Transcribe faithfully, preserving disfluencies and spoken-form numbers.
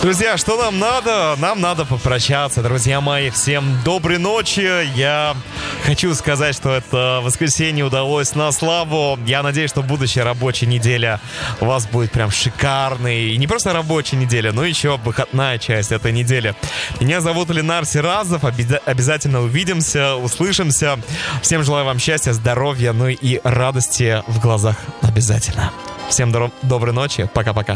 Друзья, что нам надо? Нам надо попрощаться, друзья мои. Всем доброй ночи. Я хочу сказать, что это воскресенье удалось на славу. Я надеюсь, что будущая рабочая неделя у вас будет прям шикарной. И не просто рабочая неделя, но еще выходная часть этой недели. Меня зовут Ленар Сиразов. Обяза- обязательно увидимся, услышимся. Всем желаю вам счастья, здоровья, ну и радости в глазах обязательно. Всем доброй ночи. Пока-пока.